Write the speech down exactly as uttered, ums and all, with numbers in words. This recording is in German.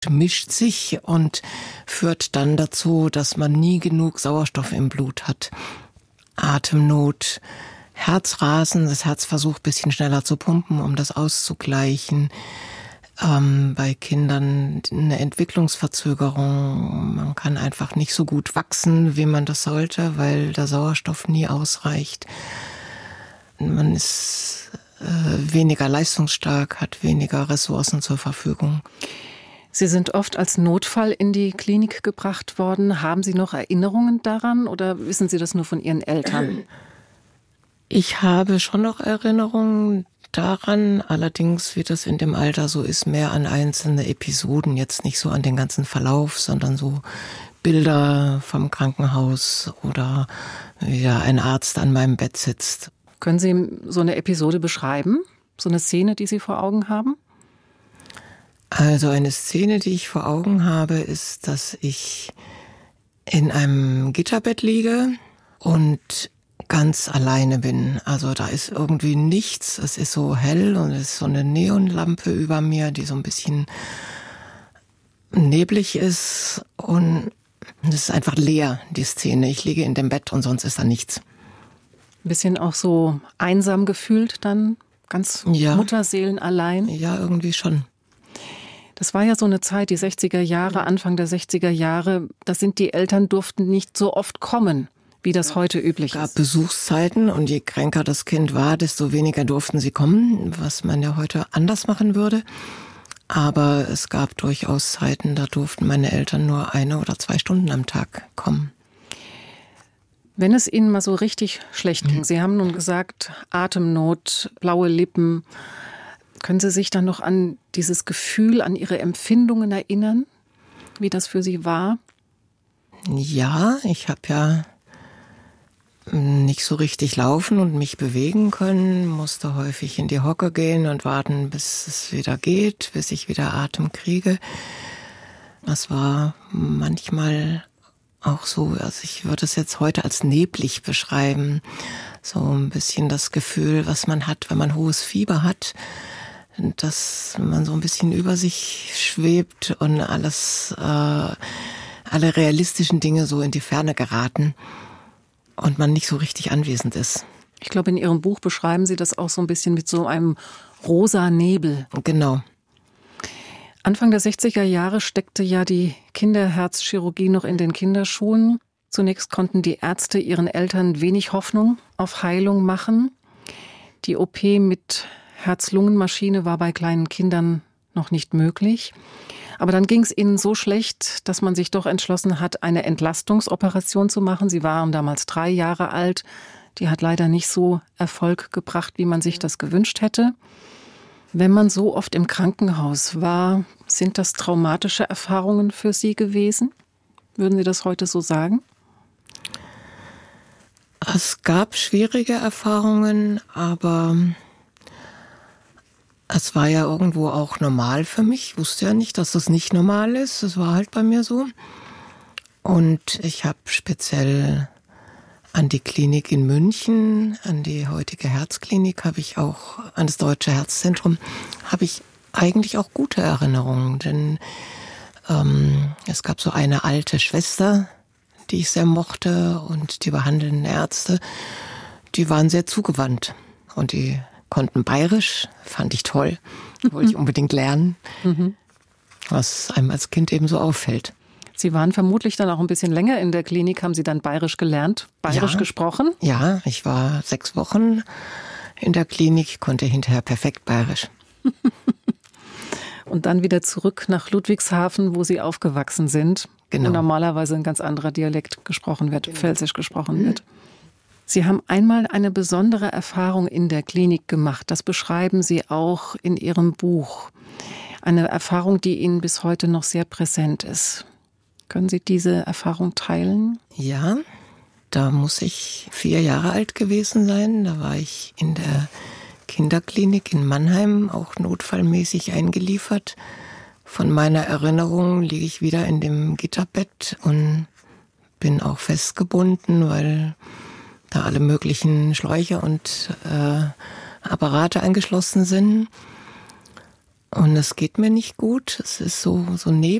mischt sich und führt dann dazu, dass man nie genug Sauerstoff im Blut hat. Atemnot, Herzrasen, das Herz versucht ein bisschen schneller zu pumpen, um das auszugleichen. Ähm, bei Kindern eine Entwicklungsverzögerung, man kann einfach nicht so gut wachsen, wie man das sollte, weil der Sauerstoff nie ausreicht. Man ist äh, weniger leistungsstark, hat weniger Ressourcen zur Verfügung. Sie sind oft als Notfall in die Klinik gebracht worden. Haben Sie noch Erinnerungen daran oder wissen Sie das nur von Ihren Eltern? Ich habe schon noch Erinnerungen daran, allerdings, wie das in dem Alter so ist, mehr an einzelne Episoden, jetzt nicht so an den ganzen Verlauf, sondern so Bilder vom Krankenhaus oder wie ein Arzt an meinem Bett sitzt. Können Sie so eine Episode beschreiben? So eine Szene, die Sie vor Augen haben? Also eine Szene, die ich vor Augen habe, ist, dass ich in einem Gitterbett liege und ganz alleine bin. Also da ist irgendwie nichts. Es ist so hell und es ist so eine Neonlampe über mir, die so ein bisschen neblig ist. Und es ist einfach leer, die Szene. Ich liege in dem Bett und sonst ist da nichts. Ein bisschen auch so einsam gefühlt dann? Ganz ja. Mutterseelen allein? Ja, irgendwie schon. Das war ja so eine Zeit, die sechziger Jahre, Anfang der sechziger Jahre. Da sind die Eltern durften nicht so oft kommen, wie das heute üblich ist. Es gab Besuchszeiten und je kränker das Kind war, desto weniger durften sie kommen, was man ja heute anders machen würde. Aber es gab durchaus Zeiten, da durften meine Eltern nur eine oder zwei Stunden am Tag kommen. Wenn es Ihnen mal so richtig schlecht ging, Sie haben nun gesagt, Atemnot, blaue Lippen, können Sie sich dann noch an dieses Gefühl, an Ihre Empfindungen erinnern, wie das für Sie war? Ja, ich habe ja nicht so richtig laufen und mich bewegen können, musste häufig in die Hocke gehen und warten, bis es wieder geht, bis ich wieder Atem kriege. Das war manchmal auch so, also ich würde es jetzt heute als neblig beschreiben, so ein bisschen das Gefühl, was man hat, wenn man hohes Fieber hat, dass man so ein bisschen über sich schwebt und alles, äh, alle realistischen Dinge so in die Ferne geraten und man nicht so richtig anwesend ist. Ich glaube, in Ihrem Buch beschreiben Sie das auch so ein bisschen mit so einem rosa Nebel. Genau. Anfang der sechziger Jahre steckte ja die Kinderherzchirurgie noch in den Kinderschuhen. Zunächst konnten die Ärzte ihren Eltern wenig Hoffnung auf Heilung machen. Die O P mit Herz-Lungen-Maschine war bei kleinen Kindern noch nicht möglich. Aber dann ging es ihnen so schlecht, dass man sich doch entschlossen hat, eine Entlastungsoperation zu machen. Sie waren damals drei Jahre alt. Die hat leider nicht so Erfolg gebracht, wie man sich das gewünscht hätte. Wenn man so oft im Krankenhaus war, sind das traumatische Erfahrungen für Sie gewesen? Würden Sie das heute so sagen? Es gab schwierige Erfahrungen, aber es war ja irgendwo auch normal für mich. Ich wusste ja nicht, dass das nicht normal ist. Das war halt bei mir so. Und ich habe speziell an die Klinik in München, an die heutige Herzklinik, habe ich auch, an das Deutsche Herzzentrum, habe ich eigentlich auch gute Erinnerungen. Denn ähm, es gab so eine alte Schwester, die ich sehr mochte, und die behandelnden Ärzte, die waren sehr zugewandt. Und die konnten Bayerisch, fand ich toll, wollte ich unbedingt lernen, mhm. was einem als Kind eben so auffällt. Sie waren vermutlich dann auch ein bisschen länger in der Klinik. Haben Sie dann Bayerisch gelernt, Bayerisch ja, gesprochen? Ja, ich war sechs Wochen in der Klinik, konnte hinterher perfekt Bayerisch. Und dann wieder zurück nach Ludwigshafen, wo Sie aufgewachsen sind, genau. Wo normalerweise ein ganz anderer Dialekt gesprochen wird, genau. Pfälzisch gesprochen wird. Sie haben einmal eine besondere Erfahrung in der Klinik gemacht. Das beschreiben Sie auch in Ihrem Buch. Eine Erfahrung, die Ihnen bis heute noch sehr präsent ist. Können Sie diese Erfahrung teilen? Ja, da muss ich vier Jahre alt gewesen sein. Da war ich in der Kinderklinik in Mannheim, auch notfallmäßig eingeliefert. Von meiner Erinnerung liege ich wieder in dem Gitterbett und bin auch festgebunden, weil da alle möglichen Schläuche und äh, Apparate angeschlossen sind. Und es geht mir nicht gut. Es ist so, so